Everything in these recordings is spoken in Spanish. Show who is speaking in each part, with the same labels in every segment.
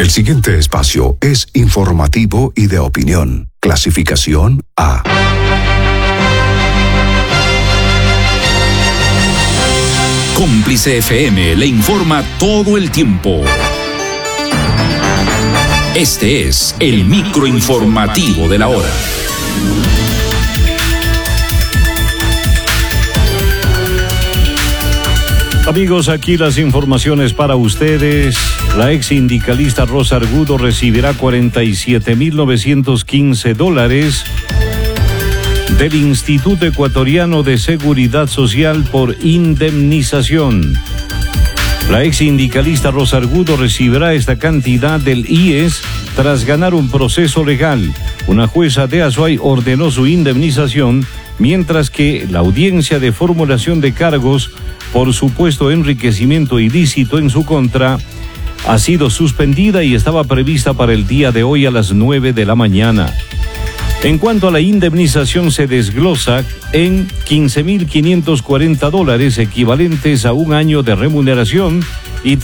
Speaker 1: El siguiente espacio es informativo y de opinión. Clasificación A.
Speaker 2: Cómplice FM le informa todo el tiempo. Este es el microinformativo de la hora.
Speaker 3: Amigos, aquí las informaciones para ustedes. La ex sindicalista Rosa Argudo recibirá $47,915 del Instituto Ecuatoriano de Seguridad Social por indemnización. La ex sindicalista Rosa Argudo recibirá esta cantidad del IES tras ganar un proceso legal. Una jueza de Azuay ordenó su indemnización, mientras que la audiencia de formulación de cargos por supuesto enriquecimiento ilícito en su contra ha sido suspendida y estaba prevista para el día de hoy a las 9 de la mañana. En cuanto a la indemnización, se desglosa en $15,540 equivalentes a un año de remuneración y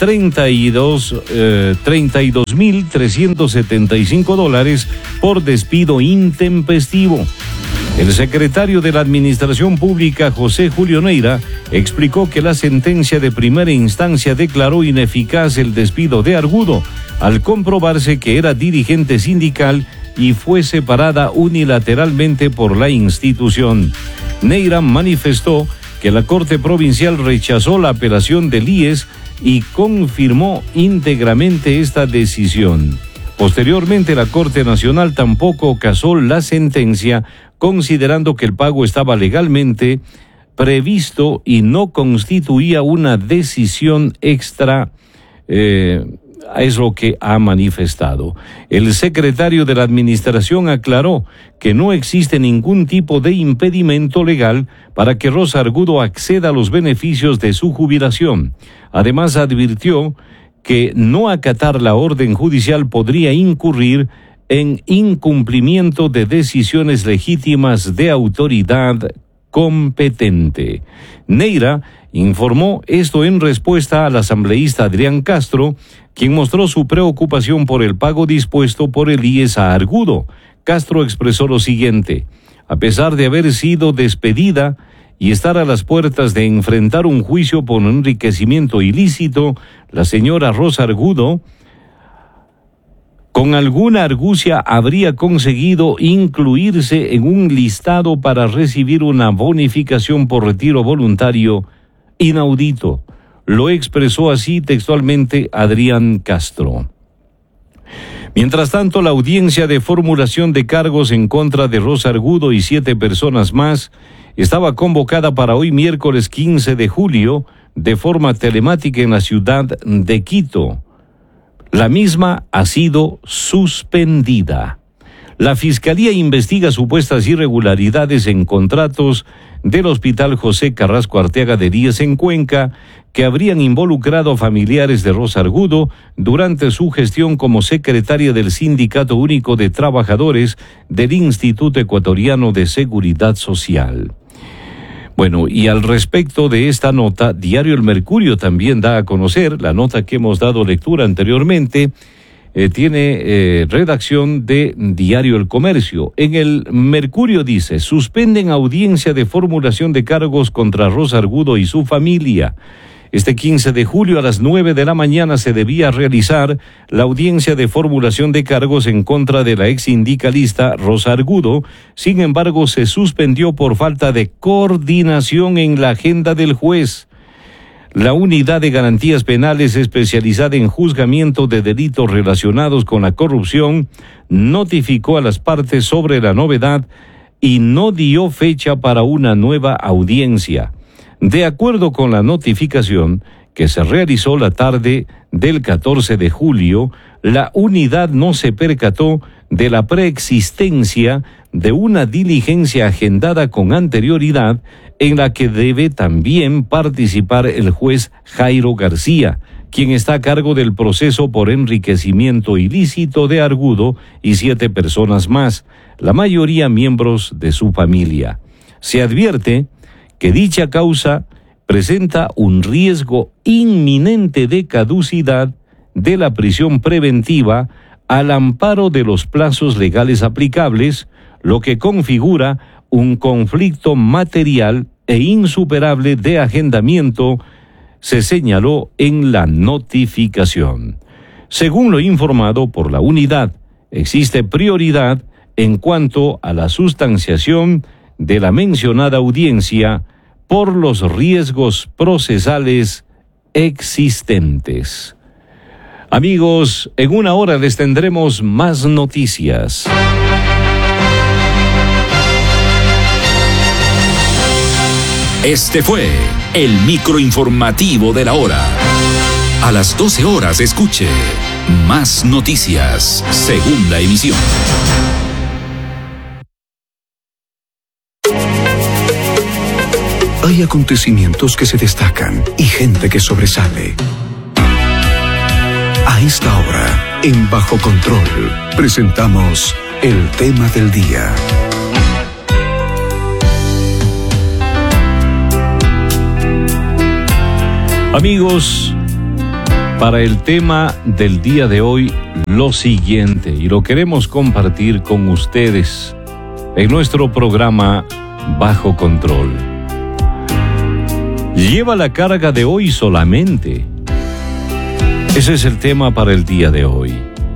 Speaker 3: $32,375 por despido intempestivo. El secretario de la Administración Pública, José Julio Neira, explicó que la sentencia de primera instancia declaró ineficaz el despido de Argudo, al comprobarse que era dirigente sindical y fue separada unilateralmente por la institución. Neira manifestó que la Corte Provincial rechazó la apelación del IES y confirmó íntegramente esta decisión. Posteriormente, la Corte Nacional tampoco casó la sentencia, considerando que el pago estaba legalmente previsto y no constituía una decisión extra, es lo que ha manifestado. El secretario de la Administración aclaró que no existe ningún tipo de impedimento legal para que Rosa Argudo acceda a los beneficios de su jubilación. Además, advirtió que no acatar la orden judicial podría incurrir en incumplimiento de decisiones legítimas de autoridad competente. Neira informó esto en respuesta al asambleísta Adrián Castro, quien mostró su preocupación por el pago dispuesto por el IES a Argudo. Castro expresó lo siguiente: a pesar de haber sido despedida y estar a las puertas de enfrentar un juicio por enriquecimiento ilícito, la señora Rosa Argudo, con alguna argucia, habría conseguido incluirse en un listado para recibir una bonificación por retiro voluntario inaudito. Lo expresó así textualmente Adrián Castro. Mientras tanto, la audiencia de formulación de cargos en contra de Rosa Argudo y 7 personas más estaba convocada para hoy miércoles 15 de julio de forma telemática en la ciudad de Quito. La misma ha sido suspendida. La Fiscalía investiga supuestas irregularidades en contratos del Hospital José Carrasco Arteaga de Díaz en Cuenca que habrían involucrado a familiares de Rosa Argudo durante su gestión como secretaria del Sindicato Único de Trabajadores del Instituto Ecuatoriano de Seguridad Social. Bueno, y al respecto de esta nota, Diario El Mercurio también da a conocer la nota que hemos dado lectura anteriormente. Tiene redacción de Diario El Comercio. En El Mercurio dice: suspenden audiencia de formulación de cargos contra Rosa Argudo y su familia. Este 15 de julio a las 9 de la mañana se debía realizar la audiencia de formulación de cargos en contra de la ex sindicalista Rosa Argudo. Sin embargo, se suspendió por falta de coordinación en la agenda del juez. La Unidad de Garantías Penales especializada en juzgamiento de delitos relacionados con la corrupción notificó a las partes sobre la novedad y no dio fecha para una nueva audiencia. De acuerdo con la notificación que se realizó la tarde del 14 de julio, la unidad no se percató de la preexistencia de una diligencia agendada con anterioridad en la que debe también participar el juez Jairo García, quien está a cargo del proceso por enriquecimiento ilícito de Argudo y 7 personas más, la mayoría miembros de su familia. Se advierte que dicha causa presenta un riesgo inminente de caducidad de la prisión preventiva al amparo de los plazos legales aplicables, lo que configura un conflicto material e insuperable de agendamiento, se señaló en la notificación. Según lo informado por la unidad, existe prioridad en cuanto a la sustanciación de la mencionada audiencia por los riesgos procesales existentes. Amigos, en una hora les tendremos más noticias.
Speaker 2: Este fue el microinformativo de la hora. A las 12 horas escuche Más Noticias, segunda emisión.
Speaker 1: Hay acontecimientos que se destacan y gente que sobresale. A esta hora, en Bajo Control, presentamos el tema del día.
Speaker 3: Amigos, para el tema del día de hoy, lo siguiente, y lo queremos compartir con ustedes en nuestro programa Bajo Control. Lleva la carga de hoy solamente. Ese es el tema para el día de hoy.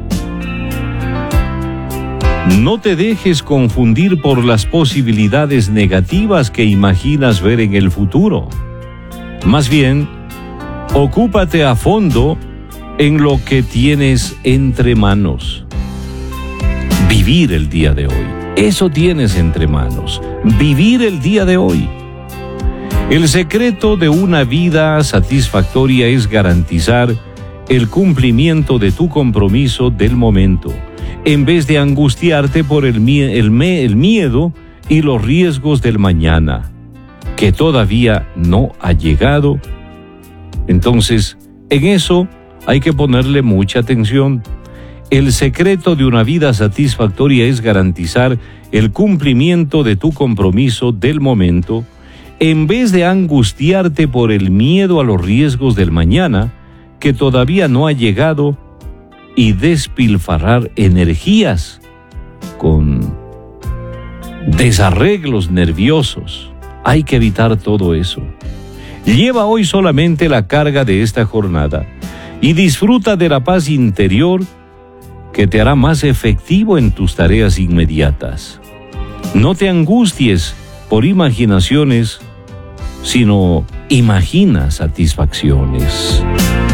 Speaker 3: No te dejes confundir por las posibilidades negativas que imaginas ver en el futuro. Más bien, ocúpate a fondo en lo que tienes entre manos. Vivir el día de hoy. Eso tienes entre manos. Vivir el día de hoy. El secreto de una vida satisfactoria es garantizar el cumplimiento de tu compromiso del momento, en vez de angustiarte por el miedo y los riesgos del mañana, que todavía no ha llegado. Entonces, en eso hay que ponerle mucha atención. El secreto de una vida satisfactoria es garantizar el cumplimiento de tu compromiso del momento, en vez de angustiarte por el miedo a los riesgos del mañana, que todavía no ha llegado, y despilfarrar energías con desarreglos nerviosos. Hay que evitar todo eso. Lleva hoy solamente la carga de esta jornada y disfruta de la paz interior que te hará más efectivo en tus tareas inmediatas. No te angusties por imaginaciones, sino imagina satisfacciones.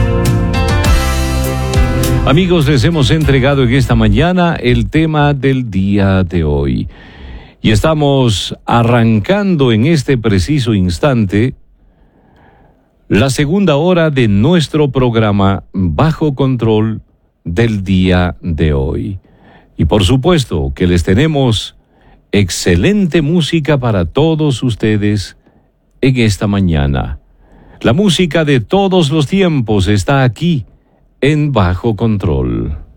Speaker 3: Amigos, les hemos entregado en esta mañana el tema del día de hoy. Y estamos arrancando en este preciso instante la segunda hora de nuestro programa Bajo Control del día de hoy. Y por supuesto que les tenemos excelente música para todos ustedes en esta mañana. La música de todos los tiempos está aquí en Bajo Control.